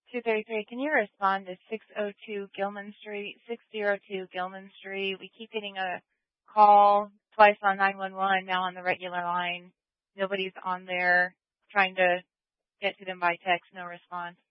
233, can you respond to 602 Gilman Street, 602 Gilman Street? We keep getting a call twice on 911, now on the regular line. Nobody's on there, trying to get to them by text, no response.